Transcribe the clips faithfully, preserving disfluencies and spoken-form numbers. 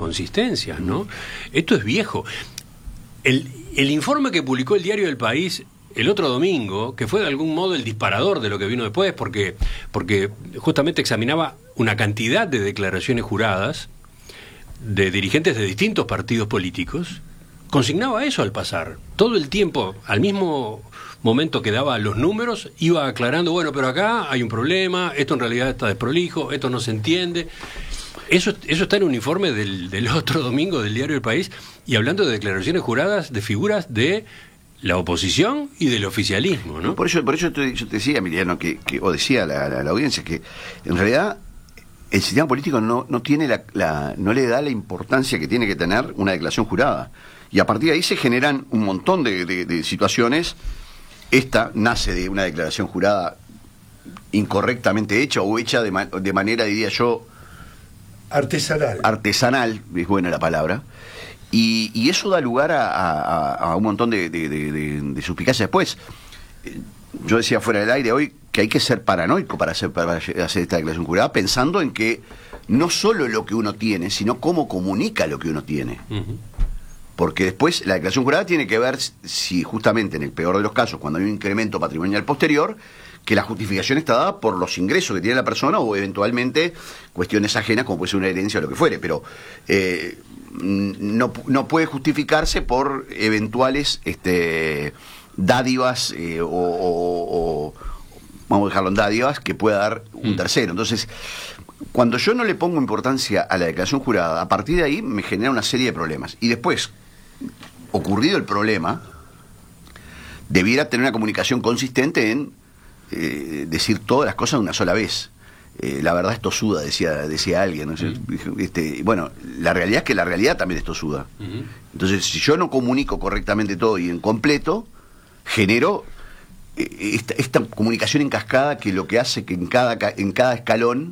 inconsistencias, ¿no? Esto es viejo. El, el informe que publicó el diario El País el otro domingo, que fue de algún modo el disparador de lo que vino después, porque, porque justamente examinaba una cantidad de declaraciones juradas de dirigentes de distintos partidos políticos, consignaba eso al pasar. Todo el tiempo, al mismo momento que daba los números, iba aclarando, bueno, pero acá hay un problema, esto en realidad está desprolijo, esto no se entiende. Eso, eso está en un informe del, del otro domingo del diario El País, y hablando de declaraciones juradas de figuras de la oposición y del oficialismo, ¿no? Por eso, por eso te, yo te decía, Emiliano, que, que o decía a la, la, la audiencia, que en realidad el sistema político no, no tiene la, la, no le da la importancia que tiene que tener una declaración jurada. Y a partir de ahí se generan un montón de, de, de situaciones. Esta nace de una declaración jurada incorrectamente hecha o hecha de, ma de manera, diría yo, artesanal. Artesanal, es buena la palabra. Y, y eso da lugar a, a, a un montón de, de, de, de, de suspicacias después. Yo decía fuera del aire hoy que hay que ser paranoico para hacer, para hacer esta declaración jurada, pensando en que no solo lo que uno tiene, sino cómo comunica lo que uno tiene. Uh-huh. Porque después la declaración jurada tiene que ver si justamente en el peor de los casos, cuando hay un incremento patrimonial posterior, que la justificación está dada por los ingresos que tiene la persona o eventualmente cuestiones ajenas como puede ser una herencia o lo que fuere, pero eh, no, no puede justificarse por eventuales este, dádivas eh, o, o, o vamos a dejarlo en dádivas que pueda dar un tercero. Entonces, cuando yo no le pongo importancia a la declaración jurada, a partir de ahí me genera una serie de problemas. Y después, ocurrido el problema, debiera tener una comunicación consistente en eh, decir todas las cosas de una sola vez. Eh, la verdad es tosuda, decía, decía alguien, ¿no? Mm. Este, bueno, la realidad es que la realidad también es tosuda. Mm-hmm. Entonces, si yo no comunico correctamente todo y en completo, genero eh, esta, esta comunicación en cascada que lo que hace que en cada, en cada escalón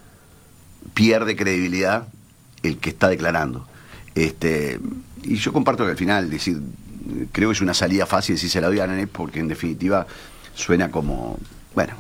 pierde credibilidad el que está declarando. Este, y yo comparto que al final, decir, creo que es una salida fácil si se la doy a Nanette, porque en definitiva suena como, bueno,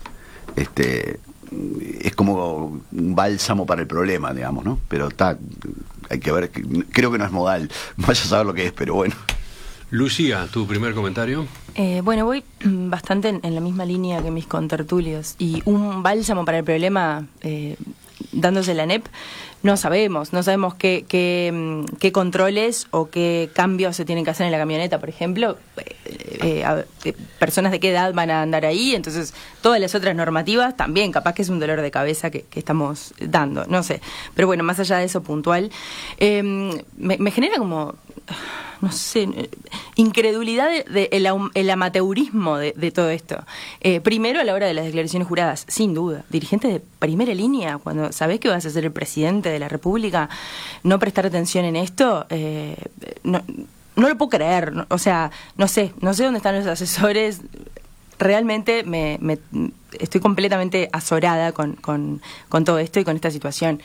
este, es como un bálsamo para el problema, digamos, ¿no? Pero está, hay que ver, creo que no es modal, vaya a saber lo que es, pero bueno. Lucía, tu primer comentario. Eh, bueno, voy bastante en, en la misma línea que mis contertulios, y un bálsamo para el problema, eh, dándose la N E P, no sabemos, no sabemos qué, qué, qué controles o qué cambios se tienen que hacer en la camioneta, por ejemplo. Eh, eh, personas de qué edad van a andar ahí, entonces todas las otras normativas también, capaz que es un dolor de cabeza que, que estamos dando, no sé. Pero bueno, más allá de eso puntual, eh, me, me genera como, no sé, incredulidad de, de el, el amateurismo de, de todo esto. Eh, primero a la hora de las declaraciones juradas, sin duda, dirigentes de primera línea, cuando sabés que vas a ser el presidente de la República, no prestar atención en esto, eh, no, no lo puedo creer, no, o sea, no sé, no sé dónde están los asesores. Realmente me, me estoy completamente azorada con, con, con todo esto y con esta situación.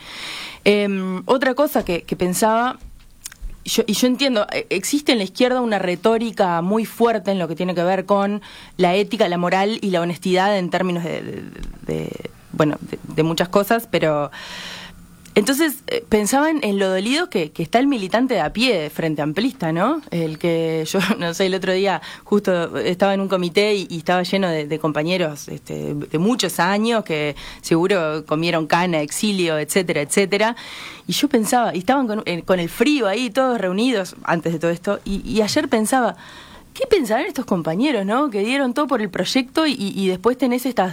Eh, otra cosa que, que pensaba, yo, y yo entiendo, existe en la izquierda una retórica muy fuerte en lo que tiene que ver con la ética, la moral y la honestidad en términos de, de, de bueno, de, de muchas cosas, pero entonces eh, pensaban en lo dolido que, que está el militante de a pie frente amplista, ¿no? El que yo, no sé, el otro día justo estaba en un comité y, y estaba lleno de, de compañeros este, de muchos años que seguro comieron cana, exilio, etcétera, etcétera. Y yo pensaba, y estaban con, eh, con el frío ahí, todos reunidos antes de todo esto, y, y ayer pensaba, ¿qué pensarán estos compañeros, no? Que dieron todo por el proyecto y, y después tenés estas,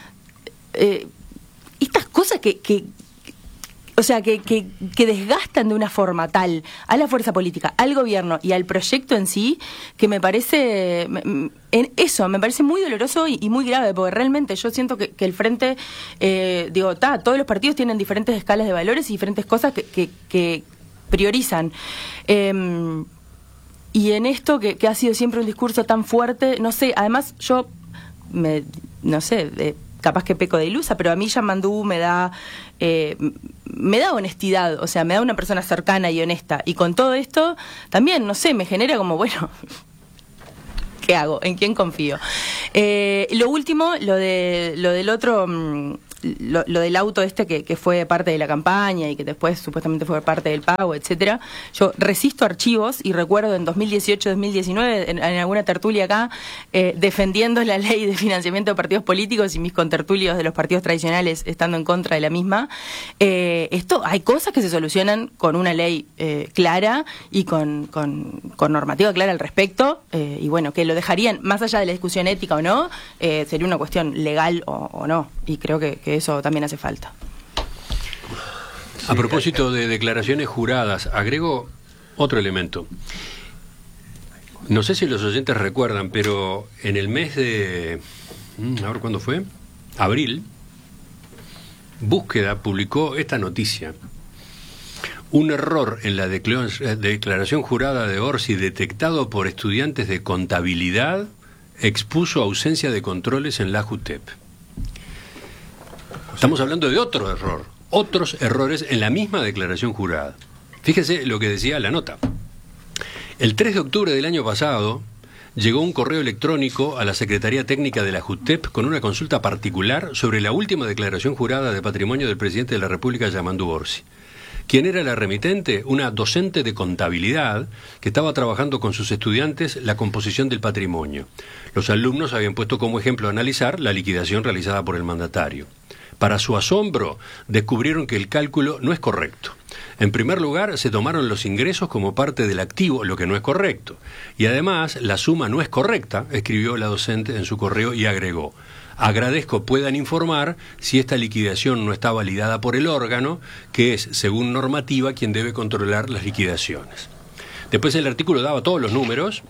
eh, estas cosas que... que O sea, que, que, que desgastan de una forma tal a la fuerza política, al gobierno y al proyecto en sí, que me parece, en eso, me parece muy doloroso y, y muy grave, porque realmente yo siento que, que el frente, eh, digo, ta, todos los partidos tienen diferentes escalas de valores y diferentes cosas que, que, que priorizan. Eh, y en esto, que, que ha sido siempre un discurso tan fuerte, no sé, además yo, me, no sé, eh, capaz que peco de ilusa, pero a mí Yamandú me da eh, me da honestidad, o sea, me da una persona cercana y honesta, y con todo esto también, no sé, me genera como, bueno, ¿qué hago? ¿En quién confío? Eh, lo último, lo de lo del otro lo, lo del auto este que, que fue parte de la campaña y que después supuestamente fue parte del pago, etcétera. Yo resisto archivos y recuerdo en dos mil dieciocho, dos mil diecinueve, en, en alguna tertulia acá, eh, defendiendo la ley de financiamiento de partidos políticos y mis contertulios de los partidos tradicionales estando en contra de la misma. Eh, esto, hay cosas que se solucionan con una ley eh, clara y con, con, con normativa clara al respecto, eh, y bueno, que lo dejarían, más allá de la discusión ética o no, eh, sería una cuestión legal o, o no, y creo que, que eso también hace falta. A propósito de declaraciones juradas, agrego otro elemento. No sé si los oyentes recuerdan, pero en el mes de... a ver cuándo fue, abril, Búsqueda publicó esta noticia. Un error en la declaración jurada de Orsi detectado por estudiantes de contabilidad expuso ausencia de controles en la JUTEP. Estamos hablando de otro error, otros errores en la misma declaración jurada. Fíjese lo que decía la nota. El tres de octubre del año pasado llegó un correo electrónico a la Secretaría Técnica de la JUTEP con una consulta particular sobre la última declaración jurada de patrimonio del presidente de la República, Yamandu Orsi. ¿Quién era la remitente? Una docente de contabilidad que estaba trabajando con sus estudiantes la composición del patrimonio. Los alumnos habían puesto como ejemplo a analizar la liquidación realizada por el mandatario. Para su asombro, descubrieron que el cálculo no es correcto. En primer lugar, se tomaron los ingresos como parte del activo, lo que no es correcto. Y además, la suma no es correcta, escribió la docente en su correo y agregó: agradezco puedan informar si esta liquidación no está validada por el órgano, que es, según normativa, quien debe controlar las liquidaciones. Después el artículo daba todos los números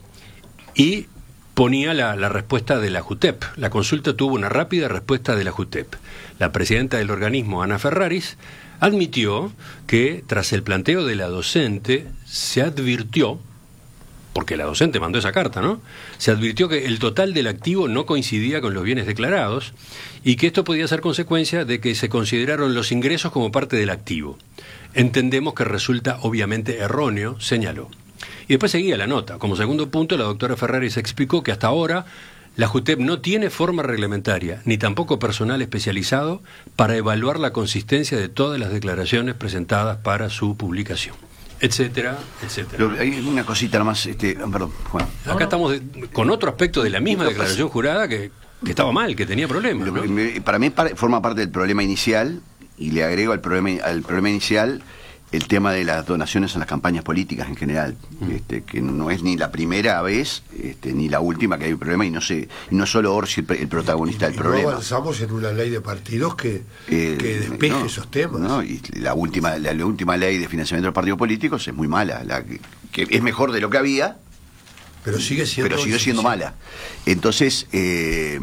y ponía la, la respuesta de la JUTEP. La consulta tuvo una rápida respuesta de la JUTEP. La presidenta del organismo, Ana Ferraris, admitió que tras el planteo de la docente se advirtió, porque la docente mandó esa carta, ¿no? Se advirtió que el total del activo no coincidía con los bienes declarados y que esto podía ser consecuencia de que se consideraron los ingresos como parte del activo. Entendemos que resulta obviamente erróneo, señaló. Y después seguía la nota. Como segundo punto, la doctora Ferraris explicó que hasta ahora la JUTEP no tiene forma reglamentaria, ni tampoco personal especializado para evaluar la consistencia de todas las declaraciones presentadas para su publicación, etcétera, etcétera. Pero hay una cosita nomás, este, perdón, Juan. Acá estamos de, con otro aspecto de la misma declaración jurada que, que estaba mal, que tenía problemas, ¿no? Me, para mí para, forma parte del problema inicial, y le agrego al problema, al problema inicial el tema de las donaciones en las campañas políticas en general, mm. este, que no es ni la primera vez este, ni la última que hay un problema, y no sé, y no solo Orsi el, el protagonista del y problema. No avanzamos en una ley de partidos que, eh, que despeje no, esos temas. No, y la última, la, la última ley de financiamiento de los partidos políticos es muy mala, la que, que es mejor de lo que había, pero sigue siendo, pero sigue siendo mala. Entonces, eh,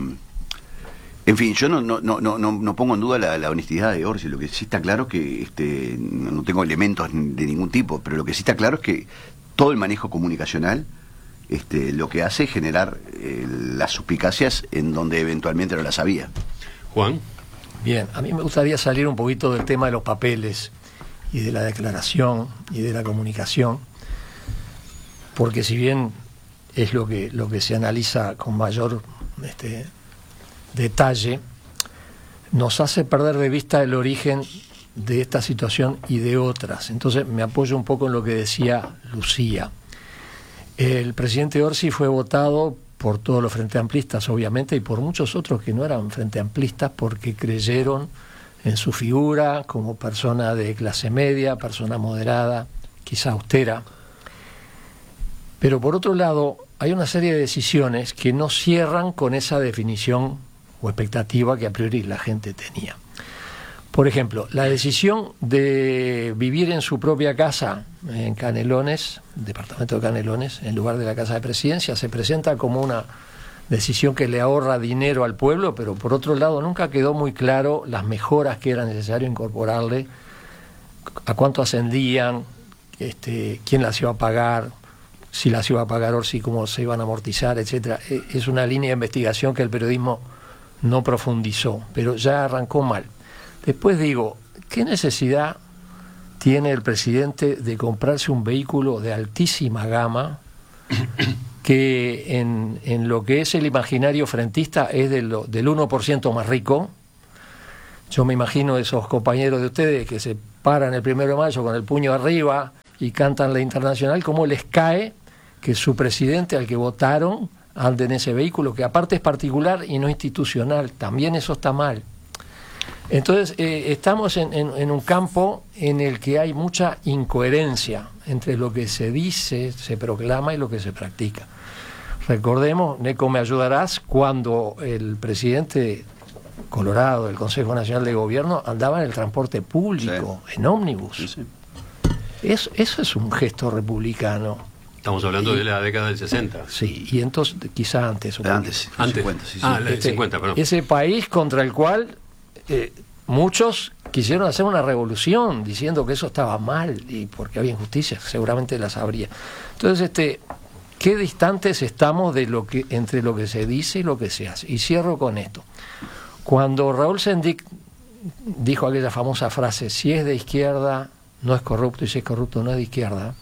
en fin, yo no no no no no pongo en duda la, la honestidad de Orsi. Lo que sí está claro es que este, no tengo elementos de ningún tipo, pero lo que sí está claro es que todo el manejo comunicacional este, lo que hace es generar eh, las suspicacias en donde eventualmente no las había. Juan. Bien, a mí me gustaría salir un poquito del tema de los papeles y de la declaración y de la comunicación, porque si bien es lo que lo que se analiza con mayor este, detalle, nos hace perder de vista el origen de esta situación y de otras. Entonces me apoyo un poco en lo que decía Lucía. El presidente Orsi fue votado por todos los frente amplistas, obviamente, y por muchos otros que no eran frente amplistas, porque creyeron en su figura como persona de clase media, persona moderada, quizá austera. Pero por otro lado, hay una serie de decisiones que no cierran con esa definición o expectativa que a priori la gente tenía. Por ejemplo, la decisión de vivir en su propia casa en Canelones, departamento de Canelones, en lugar de la casa de presidencia, se presenta como una decisión que le ahorra dinero al pueblo, pero por otro lado nunca quedó muy claro las mejoras que era necesario incorporarle, a cuánto ascendían, este, quién las iba a pagar, si las iba a pagar Orsi, cómo se iban a amortizar, etcétera. Es una línea de investigación que el periodismo no profundizó, pero ya arrancó mal. Después digo, ¿qué necesidad tiene el presidente de comprarse un vehículo de altísima gama que en, en lo que es el imaginario frentista es de lo, del uno por ciento más rico, Yo me imagino esos compañeros de ustedes que se paran el primero de mayo con el puño arriba y cantan la Internacional, cómo les cae que su presidente al que votaron ande en ese vehículo, que aparte es particular y no institucional. También eso está mal. Entonces, eh, estamos en, en, en un campo en el que hay mucha incoherencia entre lo que se dice, se proclama y lo que se practica. Recordemos, Neco, me ayudarás, cuando el presidente Colorado del Consejo Nacional de Gobierno andaba en el transporte público, sí, en ómnibus. Sí, sí. Eso, eso es un gesto republicano. Estamos hablando y, de la década del sesenta. Sí, y entonces, quizá antes. Antes, antes. cincuenta, sí, sí. Ah, este, cincuenta, perdón. Ese país contra el cual eh, muchos quisieron hacer una revolución diciendo que eso estaba mal y porque había injusticias, seguramente las habría. Entonces, este, qué distantes estamos de lo que entre lo que se dice y lo que se hace. Y cierro con esto. Cuando Raúl Sendic dijo aquella famosa frase, si es de izquierda no es corrupto y si es corrupto no es de izquierda,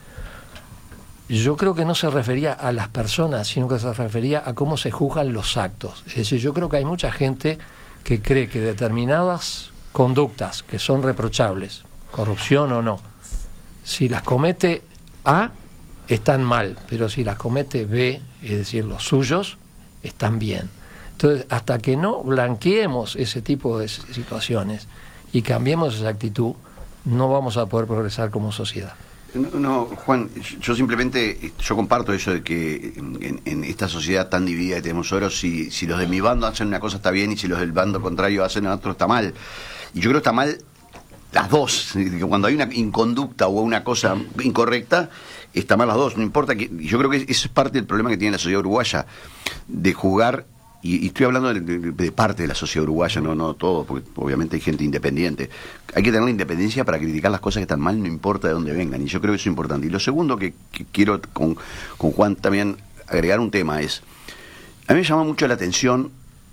yo creo que no se refería a las personas, sino que se refería a cómo se juzgan los actos. Es decir, yo creo que hay mucha gente que cree que determinadas conductas que son reprochables, corrupción o no, si las comete A, están mal, pero si las comete B, es decir, los suyos, están bien. Entonces, hasta que no blanqueemos ese tipo de situaciones y cambiemos esa actitud, no vamos a poder progresar como sociedad. No, no, Juan, yo simplemente, yo comparto eso de que en, en esta sociedad tan dividida que tenemos ahora, si, si los de mi bando hacen una cosa está bien y si los del bando contrario hacen otro está mal. Y yo creo que está mal las dos. Cuando hay una inconducta o una cosa incorrecta, está mal las dos. No importa que, yo creo que eso es parte del problema que tiene la sociedad uruguaya, de jugar. Y, y estoy hablando de, de, de parte de la sociedad uruguaya, no no todo, porque obviamente hay gente independiente. Hay que tener la independencia para criticar las cosas que están mal, no importa de dónde vengan, y yo creo que eso es importante. Y lo segundo que, que quiero con, con Juan también agregar un tema es, a mí me llama mucho la atención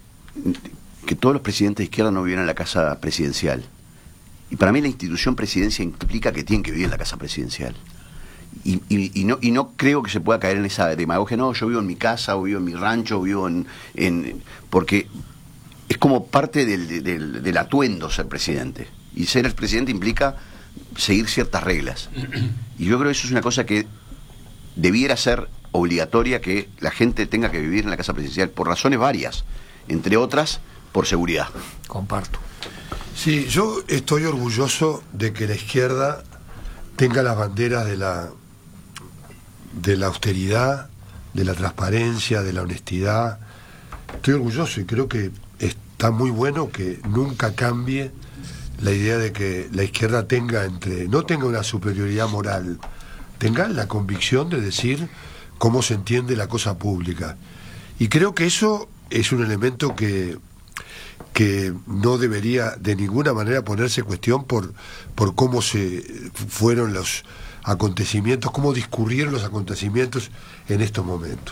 que todos los presidentes de izquierda no viven en la casa presidencial. Y para mí la institución presidencia implica que tienen que vivir en la casa presidencial. Y, y, y, no, y no creo que se pueda caer en esa demagogia, no, yo vivo en mi casa, o vivo en mi rancho, o vivo en... en porque es como parte del, del, del atuendo ser presidente. Y ser el presidente implica seguir ciertas reglas. Y yo creo que eso es una cosa que debiera ser obligatoria, que la gente tenga que vivir en la casa presidencial, por razones varias, entre otras, por seguridad. Comparto. Sí, yo estoy orgulloso de que la izquierda tenga las banderas de la de la austeridad, de la transparencia, de la honestidad. Estoy orgulloso y creo que está muy bueno que nunca cambie la idea de que la izquierda tenga entre no tenga una superioridad moral, tenga la convicción de decir cómo se entiende la cosa pública. Y creo que eso es un elemento que que no debería de ninguna manera ponerse en cuestión por, por cómo se fueron los acontecimientos, cómo discurrieron los acontecimientos en estos momentos.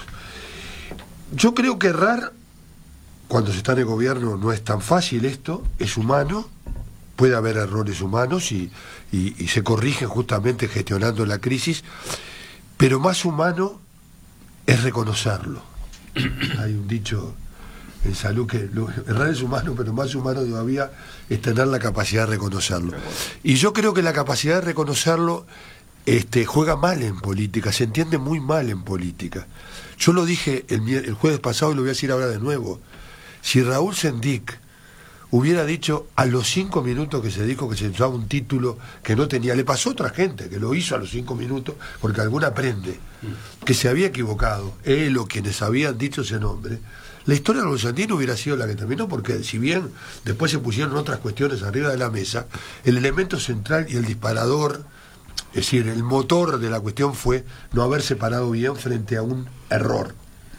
Yo creo que errar cuando se está en el gobierno no es tan fácil esto, es humano, puede haber errores humanos y, y, y se corrigen justamente gestionando la crisis, pero más humano es reconocerlo. Hay un dicho en salud que lo, errar es humano, pero más humano todavía es tener la capacidad de reconocerlo. Y yo creo que la capacidad de reconocerlo este, juega mal en política, se entiende muy mal en política. Yo lo dije el, el jueves pasado y lo voy a decir ahora de nuevo. Si Raúl Sendic hubiera dicho a los cinco minutos que se dijo que se usaba un título que no tenía, le pasó a otra gente que lo hizo a los cinco minutos, porque alguna aprende, que se había equivocado, él o quienes habían dicho ese nombre, la historia de los Sandino hubiera sido la que terminó, porque si bien después se pusieron otras cuestiones arriba de la mesa, el elemento central y el disparador, es decir, el motor de la cuestión fue no haberse parado bien frente a un error.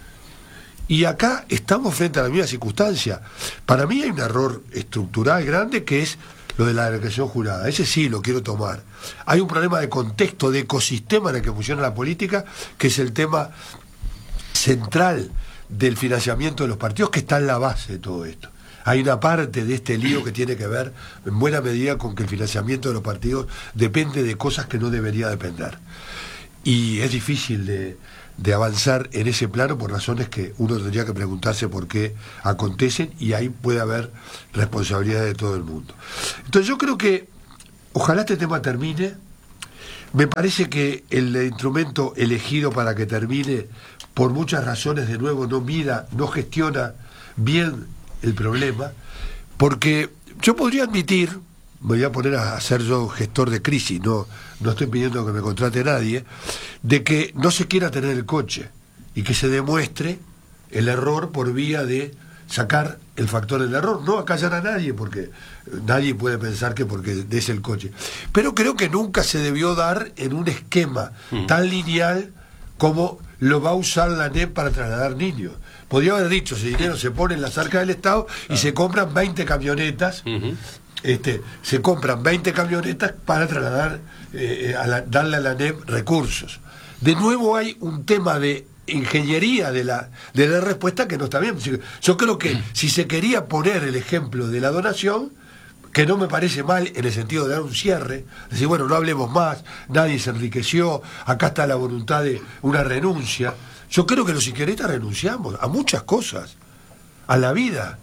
Y acá estamos frente a la misma circunstancia. Para mí hay un error estructural grande que es lo de la declaración jurada. Ese sí lo quiero tomar. Hay un problema de contexto, de ecosistema en el que funciona la política, que es el tema central del financiamiento de los partidos, que está en la base de todo esto. Hay una parte de este lío que tiene que ver en buena medida con que el financiamiento de los partidos depende de cosas que no debería depender. y es difícil de, de avanzar en ese plano por razones que uno tendría que preguntarse por qué acontecen, y ahí puede haber responsabilidad de todo el mundo. Entonces yo creo que ojalá este tema termine. Me parece que el instrumento elegido para que termine, por muchas razones, de nuevo, no mira, no gestiona bien el problema, porque yo podría admitir, me voy a poner a ser yo gestor de crisis, no, no estoy pidiendo que me contrate nadie, de que no se quiera tener el coche y que se demuestre el error por vía de sacar el factor del error, no acallar a nadie, porque nadie puede pensar que porque es el coche. Pero creo que nunca se debió dar en un esquema mm. tan lineal como lo va a usar la ANEP para trasladar niños. Podría haber dicho, ese dinero se pone en las arcas del Estado y ah. se compran veinte camionetas, uh-huh. este, se compran veinte camionetas para trasladar, eh, a la, darle a la ANEP recursos. De nuevo hay un tema de ingeniería de la de la respuesta que no está bien. Yo creo que si se quería poner el ejemplo de la donación, que no me parece mal en el sentido de dar un cierre, decir, bueno, no hablemos más, nadie se enriqueció, acá está la voluntad de una renuncia. Yo creo que los izquierdistas renunciamos a muchas cosas, a la vida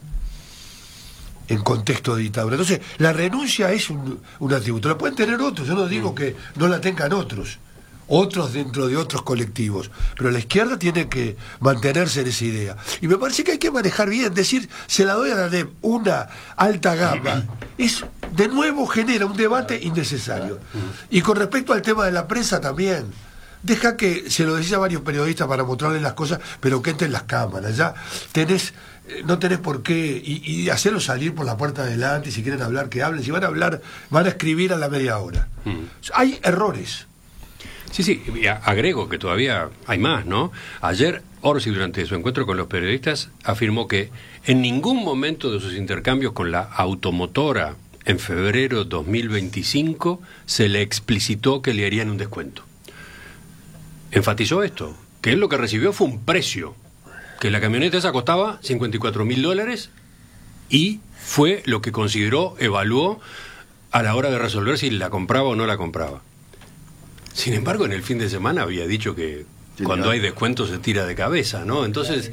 en contexto de dictadura. Entonces, la renuncia es un, un atributo. La pueden tener otros, yo no digo que no la tengan otros, otros dentro de otros colectivos, pero la izquierda tiene que mantenerse en esa idea, y me parece que hay que manejar bien, decir, se la doy a la ANEP, una alta gama, es de nuevo genera un debate innecesario. Y con respecto al tema de la prensa también, deja que, se lo decía a varios periodistas para mostrarles las cosas, pero que entren las cámaras, ya tenés, no tenés por qué, y, y hacerlo salir por la puerta de adelante, y si quieren hablar, que hablen, si van a hablar, van a escribir a la media hora. Hay errores. Sí, sí, y agrego que todavía hay más, ¿no? Ayer Orsi, durante su encuentro con los periodistas, afirmó que en ningún momento de sus intercambios con la automotora en febrero dos mil veinticinco se le explicitó que le harían un descuento. Enfatizó esto, que él lo que recibió fue un precio, que la camioneta esa costaba cincuenta y cuatro mil dólares y fue lo que consideró, evaluó a la hora de resolver si la compraba o no la compraba. Sin embargo, en el fin de semana había dicho que sí, cuando claro. hay descuento se tira de cabeza, ¿no? Entonces,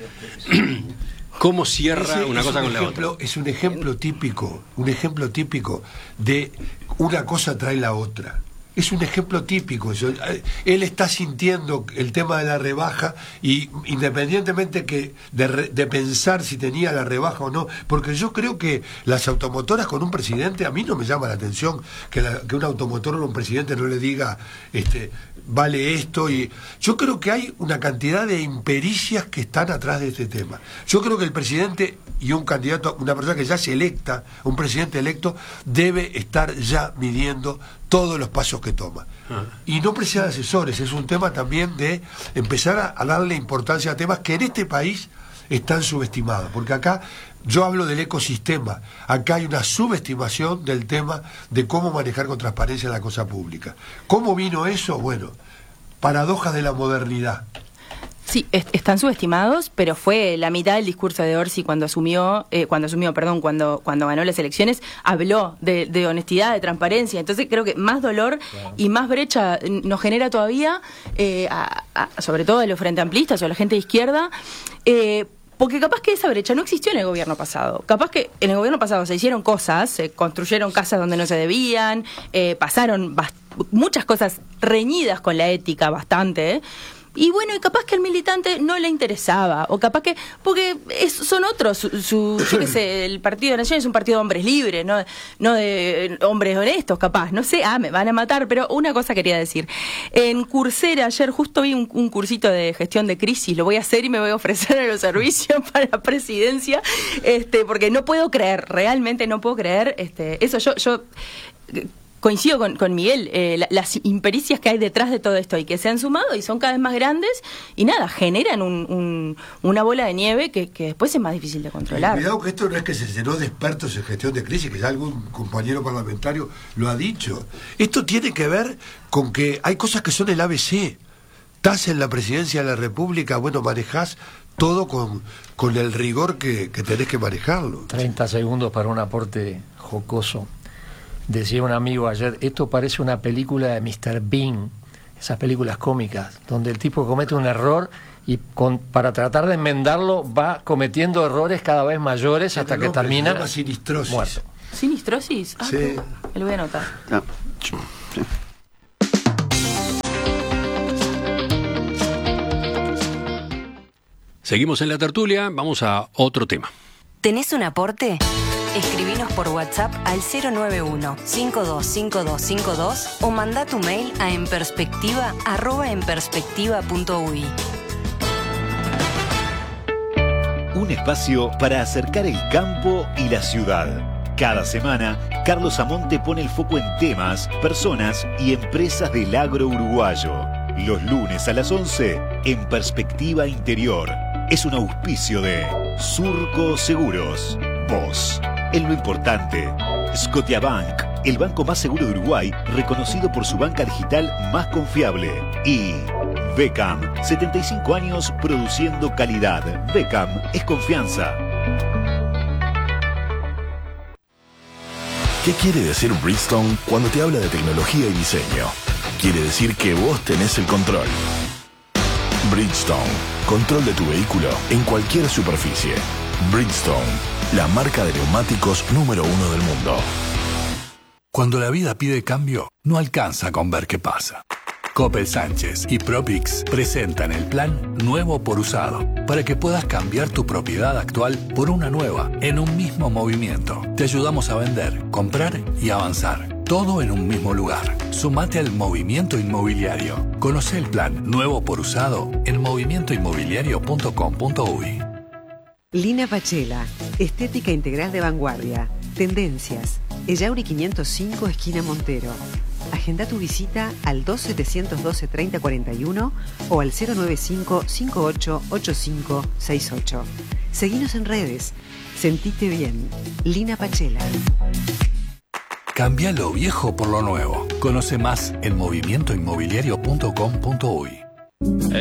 ¿cómo cierra Ese una cosa un con ejemplo, la otra? Es un ejemplo típico, un ejemplo típico de una cosa trae la otra. Es un ejemplo típico eso. Él está sintiendo el tema de la rebaja y independientemente que de, re, de pensar si tenía la rebaja o no, porque yo creo que las automotoras con un presidente, a mí no me llama la atención que, la, que un automotor o un presidente no le diga este vale esto, y yo creo que hay una cantidad de impericias que están atrás de este tema. Yo creo que el presidente y un candidato, una persona que ya se electa, un presidente electo, debe estar ya midiendo todos los pasos que toma. Ah. Y no precisa de asesores, es un tema también de empezar a, a darle importancia a temas que en este país están subestimados, porque acá yo hablo del ecosistema, acá hay una subestimación del tema de cómo manejar con transparencia la cosa pública. ¿Cómo vino eso? Bueno, paradojas de la modernidad. Sí, est- están subestimados, pero fue la mitad del discurso de Orsi cuando asumió, eh, cuando asumió, perdón, cuando cuando ganó las elecciones, habló de, de honestidad, de transparencia. Entonces creo que más dolor claro. y más brecha nos genera todavía, eh, a, a, sobre todo a los frente amplistas o a la gente de izquierda, eh, porque capaz que esa brecha no existió en el gobierno pasado. Capaz que en el gobierno pasado se hicieron cosas, se construyeron casas donde no se debían, eh, pasaron bast- muchas cosas reñidas con la ética, bastante, ¿eh? Y bueno, y capaz que al militante no le interesaba, o capaz que, porque es, son otros, su, su, yo qué sé, el Partido de Nación es un partido de hombres libres, no, no de hombres honestos, capaz, no sé, ah, me van a matar, pero una cosa quería decir. En Coursera ayer justo vi un, un cursito de gestión de crisis, lo voy a hacer y me voy a ofrecer a los servicios para la presidencia, este, porque no puedo creer, realmente no puedo creer, este, eso yo, yo coincido con, con Miguel, eh, la, las impericias que hay detrás de todo esto y que se han sumado y son cada vez más grandes y nada, generan un, un, una bola de nieve que, que después es más difícil de controlar. Y cuidado que esto no es que se llenó de expertos en gestión de crisis, que ya algún compañero parlamentario lo ha dicho. Esto tiene que ver con que hay cosas que son el A B C. Estás en la presidencia de la República, bueno, manejás todo con, con el rigor que, que tenés que manejarlo. treinta segundos para un aporte jocoso. Decía un amigo ayer, esto parece una película de mister Bean. esas películas cómicas, donde el tipo comete un error y con, para tratar de enmendarlo va cometiendo errores cada vez mayores hasta que termina sinistrosis. Muerto. ¿Sinistrosis? Ah, Sí. qué- me lo voy a anotar. No. Sí. Seguimos en la tertulia, vamos a otro tema. ¿Tenés un aporte? Escribinos por WhatsApp al cero nueve uno, cinco dos cinco dos cinco dos o manda tu mail a enperspectiva arroba enperspectiva.ui. Un espacio para acercar el campo y la ciudad. Cada semana, Carlos Amonte pone el foco en temas, personas y empresas del agro uruguayo. Los lunes a las once, en Perspectiva Interior. Es un auspicio de Surco Seguros. Vos, en lo importante. Scotiabank, el banco más seguro de Uruguay, reconocido por su banca digital más confiable. Y Becam, setenta y cinco años produciendo calidad. Becam es confianza. ¿Qué quiere decir Bridgestone cuando te habla de tecnología y diseño? Quiere decir que vos tenés el control. Bridgestone, control de tu vehículo en cualquier superficie. Bridgestone, la marca de neumáticos número uno del mundo. Cuando la vida pide cambio, no alcanza con ver qué pasa. Coppel Sánchez y Propix presentan el plan Nuevo por Usado para que puedas cambiar tu propiedad actual por una nueva en un mismo movimiento. Te ayudamos a vender, comprar y avanzar. Todo en un mismo lugar. Sumate al movimiento inmobiliario. Conoce el plan Nuevo por Usado en movimiento inmobiliario punto com punto uy. Lina Pachela, estética integral de vanguardia. Tendencias. Ellauri quinientos cinco, esquina Montero. Agenda tu visita al dos setecientos doce treinta cuarenta y uno o al cero nueve cinco cinco ocho ocho cinco seis ocho. Seguinos en redes. Sentite bien. Lina Pachela. Cambia lo viejo por lo nuevo. Conoce más en movimiento inmobiliario punto com punto uy.